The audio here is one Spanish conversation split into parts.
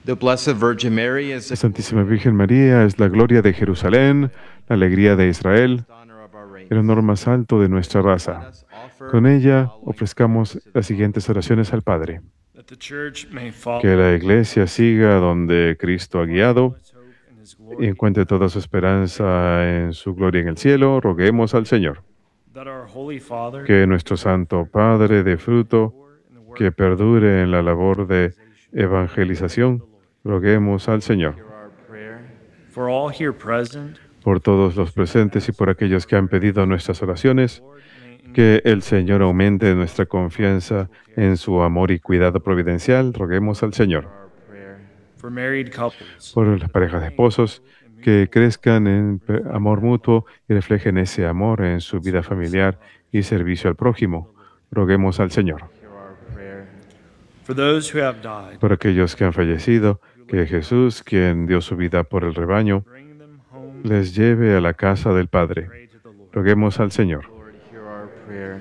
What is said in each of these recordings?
The Blessed Virgin Mary is La the Santísima Virgen María es la gloria de Jerusalén, la alegría de Israel, honor of our el race. honor más alto de nuestra raza. Let us offer Con the ella following ofrezcamos prayers to the las siguientes Father. oraciones al Padre. That the Church may follow Que la Iglesia siga donde Cristo ha guiado its hope in His y glory. encuentre toda su esperanza en su gloria en el cielo. Roguemos al Señor. That our Holy Father Que nuestro Santo Padre dé fruto, in the work que perdure en la labor de evangelización. Roguemos al Señor. Hear our prayer. for all here present, Por todos los presentes y por aquellos que han pedido nuestras oraciones, Lord, may que el Señor aumente nuestra confianza en su amor y cuidado providencial. Roguemos al Señor. Our prayer. for married couples, Por las parejas de esposos, que crezcan en amor mutuo y reflejen ese amor en su vida familiar y servicio al prójimo. Roguemos al Señor. Hear our prayer. for those who have died, Por aquellos que han fallecido, que Jesús, quien dio su vida por el rebaño, bring them home, les lleve a la casa del Padre. pray to the Lord. Roguemos al Señor. Lord, hear our prayer.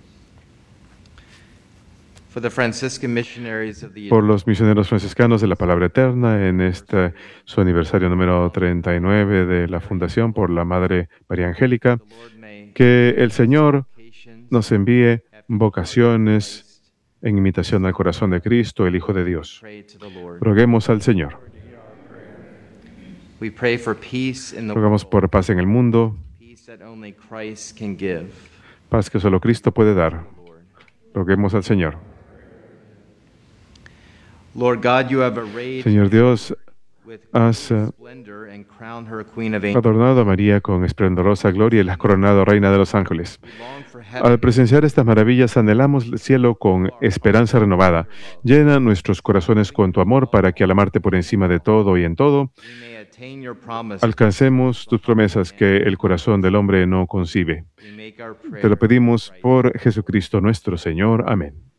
For the Franciscan missionaries of the Por los misioneros franciscanos de la Palabra Eterna, en este su aniversario número 39 de la Fundación por la Madre María Angélica, the Lord may que el Señor vocations nos envíe vocaciones en imitación al corazón de Cristo, el Hijo de Dios. pray to the Lord. Roguemos al Señor. We pray for peace in the Rogamos world, por paz en el mundo, peace that only Christ can give. paz que solo Cristo puede dar. Lord. Roguemos al Señor. Lord God, you have arrayed Señor Dios, with has splendor and crowned her Queen of Angels. adornado a María con esplendorosa gloria y la has coronado Reina de los Ángeles. We long for Al heaven. presenciar estas maravillas, anhelamos el cielo con esperanza renovada. Llena nuestros corazones con tu amor para que al amarte por encima de todo y en todo, We may attain your promise. alcancemos tus promesas que el corazón del hombre no concibe. We make our Te prayer. lo pedimos por Jesucristo nuestro Señor. Amén.